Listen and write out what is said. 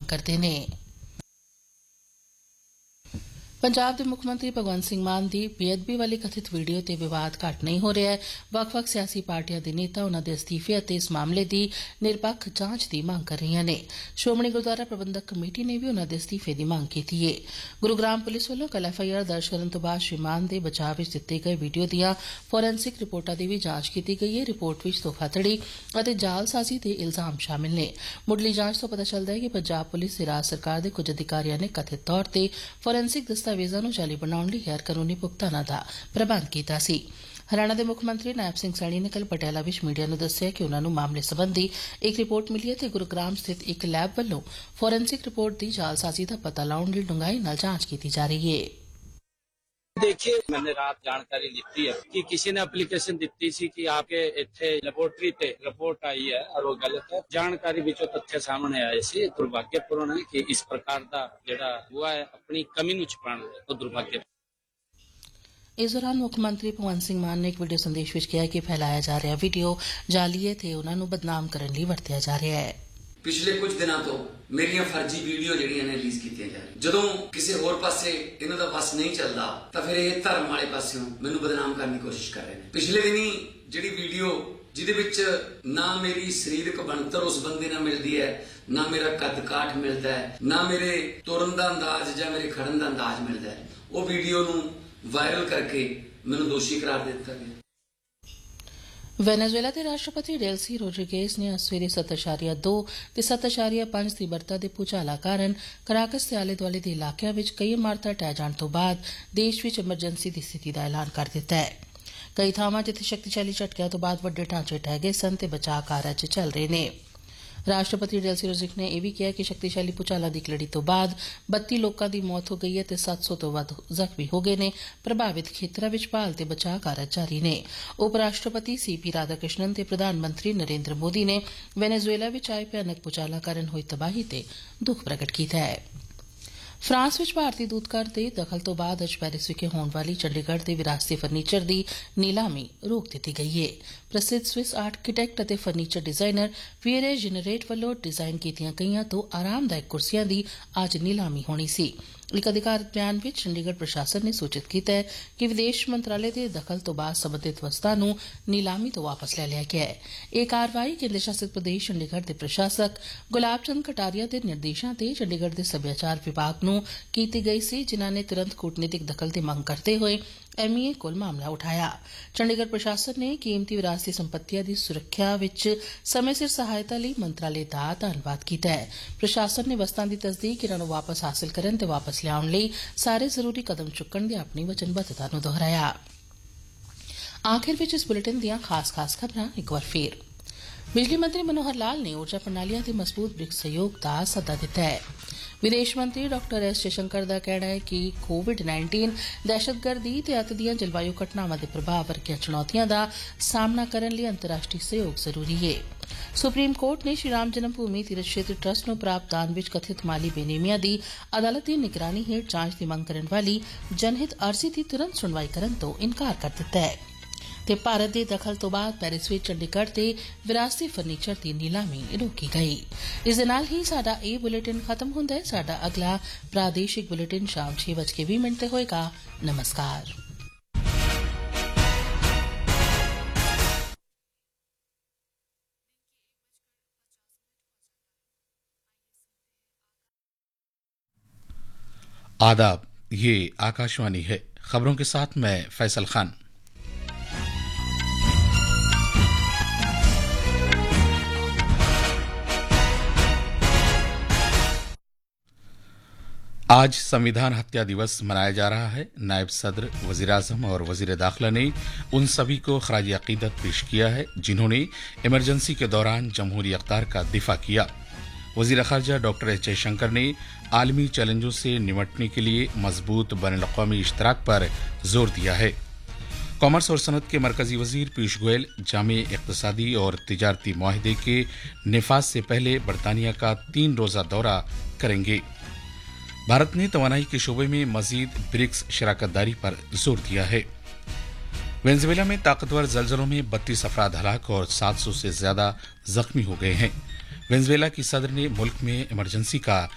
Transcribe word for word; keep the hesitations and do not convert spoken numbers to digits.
करते ने। पंजाब के मुख मंत्री भगवंत सिंह मान की बेअदबी वाली कथित वीडियो ते विवाद घट नहीं हो रहा है। ਵੱਖ-ਵੱਖ सियासी पार्टियां के नेता उन्हां दे अस्तीफे अते इस मामले की निरपक्ष जांच की मांग कर रही ने। श्रोमणी गुरुद्वारा प्रबंधक कमेटी ने भी उन्हां दे अस्तीफे की मांग की है। गुरुग्राम पुलिस वालों कल एफ आई आर दर्ज करने तो बाद श्री मान के बचाव में दिते गए वीडियो दियां फोरेंसिक रिपोर्टां की भी जांच की गई है। रिपोर्ट में धोखाधड़ी और जालसाजी के इल्जाम शामिल ने। मुढ़ली जांच तो पता चलता है कि पंजाब पुलिस ते राज सरकार के कुछ अधिकारियों ने कथित तौर पर फोरेंसिक दस्तावेजां नूं जाली बनाउण लई गैर कानूनी भुगतानां दा प्रबंध कीता सी। हरियाणा के मुख मंत्री नायब सिंह सैनी ने कल पटियाला विच मीडिया नूं दस्सिआ कि उन्हां नूं मामले संबंधी एक रिपोर्ट मिली है ते गुरुग्राम स्थित एक लैब वल्लों फोरेंसिक रिपोर्ट की जालसाजी का पता लाउण लई डूंघाई नाल जांच की जा रही है। देखिए, मैंने रात जानकारी दी है कि किसी ने एप्लीकेशन दी सी कि आपके इत्थे लेबोरेटरी ते रिपोर्ट आई है और वो गलत है। जानकारी विचों तथ्य सामने आए सी। दुर्भाग्यपूर्ण है कि इस प्रकार का जेड़ा हुआ है अपनी कमी नूं छुपाउण लई वो दुर्भाग्य। इस दौरान मुख्यमंत्री भगवंत सिंह मान ने एक वीडियो संदेश में कहा कि फैलाया जा रहा वीडियो जाली है ते उन्हां नूं बदनाम करने लई वरतिया जा रहा है। पिछले कुछ दिनों तो मेरिया फर्जी वीडियो ਜਿਹੜੀਆਂ ਨੇ ਰਿਲੀਜ਼ ਕੀਤੀਆਂ ਜਾ ਰਹੀਆਂ। ਜਦੋਂ ਕਿਸੇ ਹੋਰ ਪਾਸੇ ਇਹਨਾਂ ਦਾ ਵਸ ਨਹੀਂ ਚੱਲਦਾ ਤਾਂ ਫਿਰ ਇਹ ਧਰਮ ਵਾਲੇ ਪਾਸਿਓਂ ਮੈਨੂੰ ਬਦਨਾਮ ਕਰਨ ਦੀ ਕੋਸ਼ਿਸ਼ ਕਰ ਰਹੇ ਨੇ। ਪਿਛਲੇ ਦਿਨੀ ਜਿਹੜੀ ਵੀਡੀਓ ਜਿਹਦੇ ਵਿੱਚ ਨਾ ਮੇਰੀ ਸਰੀਰਕ ਬਣਤਰ ਉਸ ਬੰਦੇ ਨਾਲ ਮਿਲਦੀ ਹੈ, ਨਾ ਮੇਰਾ ਕੱਦ ਕਾਠ ਮਿਲਦਾ ਹੈ, ਨਾ ਮੇਰੇ ਤੁਰਨ ਦਾ ਅੰਦਾਜ਼ ਜਾਂ ਮੇਰੇ ਖੜਨ ਦਾ ਅੰਦਾਜ਼ ਮਿਲਦਾ ਹੈ, ਉਹ ਵੀਡੀਓ ਨੂੰ ਵਾਇਰਲ ਕਰਕੇ ਮੈਨੂੰ ਦੋਸ਼ੀ ਕਰਾਰ ਦੇ ਦਿੱਤਾ ਗਿਆ। वेनेजुएला के राष्ट्रपति डेल्सी रोड्रिगेज ने अज सवेरे सत्त अशारिया दो ते सत्त अशारिया पंज तीव्रता के भूचाला कारण कराकस के आले दुआले के इलाकों में कई इमारतां ढह जाने तो बाद देश में एमरजेंसी की स्थिति का ऐलान कर दिता है। कई थावां जिथे शक्तिशाली झटकिਆਂ तो बाद वड्डे ढांचे ढह गए सन ते बचाव कारज चल रहे ने। राष्ट्रपति डेल्सी रोड्रिगेज ने यह भी कहा कि शक्तिशाली भूचाला की लड़ी तो बाद बत्ती लोगों की मौत हो गई है ते सत्त सौ तो वध जख्मी हो गए ने। प्रभावित खेतरां विच भाल ते बचाव कारज जारी ने। उपराष्ट्रपति सी पी राधाकृष्णन ते प्रधानमंत्री नरेंद्र मोदी ने वेनेजुएला विच आए भयानक भूचाला कारण हुई तबाही ते दुख प्रगट किया है। फ्रांस विच भारतीय दूतघर के दखल तो बाद अज पेरिस विखे होने वाली चंडीगढ़ के विरासती फर्नीचर की नीलामी रोक दी गई है। प्रसिद्ध स्विस आर्कीटैक्ट और फर्नीचर डिजाइनर पियरे जेनरेट वालों डिजाइन कीतियां गईयां तो आरामदायक कुर्सियां की अज नीलामी होनी सी। एक अधिकारित बयान में चंडीगढ़ प्रशासन ने सूचित किया है कि विदेश मंत्रालय के दखल तो बाद संबंधित वस्तां नूं नीलामी तो वापस ले लिया गया है। यह कार्रवाई केंद्र शासित प्रदेश चंडीगढ़ के प्रशासक गुलाब चंद कटारिया के निर्देशों से चंडीगढ़ के सभ्याचार विभाग नूं की गई सी, जिन्हां ने तुरंत कूटनीतिक दखल की मांग करते हुए एम ई ए कोल मामला उठाया। चंडीगढ़ प्रशासन ने कीमती विरासती संपत्तियों की सुरक्षा विच समय सिर सहायता लई मंत्रालय का धन्नवाद किया है। प्रशासन ने वस्तां की तस्दीक इन्हां नूं वापस हासिल करन ते वापस लियाउण लई सारे जरूरी कदम चुकण दी अपनी वचनबद्धता नूं दोहराया। आखिर विच इस बुलेटिन दीआं खास खास खबरां एक बार फिर। बिजली मंत्री मनोहर लाल ने ऊर्जा प्रणालियां के मजबूत ब्रिक्स सहयोग का सद्दा दिता है। विदेश मंत्री डॉक्टर एस जयशंकर का कहना है कि कोविड नाइनटीन दहशतगर्दी ते अत दियां जलवायु घटनावां के प्रभाव वर्गियां चुनौतियां का सामना करने लिए अंतर्राष्ट्रीय सहयोग जरूरी है। सुप्रीम कोर्ट ने श्री राम जन्मभूमि तीर्थ क्षेत्र ट्रस्ट नूं प्राप्त दान विच कथित माली बेनेमियां दी अदालत दी निगरानी हेठ जांच की मांग करने वाली जनहित अर्जी की तुरंत सुनवाई करन तो इनकार कर दिता है। ते भारत के दखल तो बाद पेरिस में चंडीगढ़ के विरासती फर्नीचर की नीलामी रोकी गई। इस दे नाल ही साडा ये बुलेटिन खत्म होंदा है। साडा अगला प्रादेशिक बुलेटिन शाम छह बज के बीस मिनट होएगा। नमस्कार। आदाब, ये आकाशवाणी है। खबरों के साथ मैं फैसल खान। आज संविधान हत्या दिवस मनाया जा रहा है। नायब सदर, वजीर आजम और वजीर दाखिला ने उन सभी को खराज अकीदत पेश किया है जिन्होंने इमरजेंसी के दौरान जमहूरी अख्तार का दिफा किया। वजीर खारजा डॉक्टर एस जयशंकर ने आलमी चैलेंजों से निपटने के लिए मजबूत बैनुल-अक़वामी इश्तराक पर जोर दिया है। कॉमर्स और सनत के मरकजी वजीर पीयूष गोयल जामे इक़्तिसादी और तिजारती मुआहदे के निफाज से पहले बरतानिया का तीन रोजा दौरा करेंगे। भारत ने तवानाई के शोबे में मजीद ब्रिक्स शराकतदारी पर जोर दिया है। वेनेजुएला में ताकतवर जलजलों में बत्तीस अफराद हलाक और सात सौ से ज्यादा जख्मी हो गए हैं। वेनेजुएला की सदर ने मुल्क में इमरजेंसी का